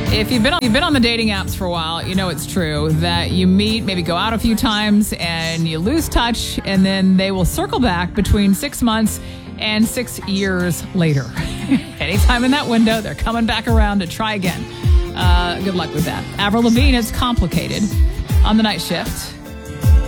If you've been on the dating apps for a while, you know it's true that you meet, maybe go out a few times, and you lose touch, and then they will circle back between 6 months and 6 years later. Anytime in that window, they're coming back around to try again. Good luck with that. Avril Lavigne, It's Complicated on the night shift.